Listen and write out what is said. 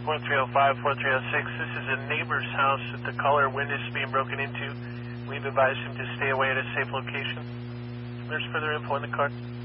4305, 4306. This is a neighbor's house that the caller witnessed being broken into. We've advised him to stay away at a safe location. There's further info in the card.